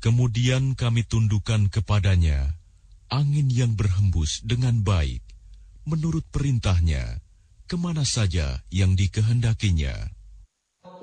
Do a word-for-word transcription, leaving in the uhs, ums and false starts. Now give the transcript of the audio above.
Kemudian kami tundukkan kepadanya angin yang berhembus dengan baik, menurut perintahnya, kemana saja yang dikehendakinya.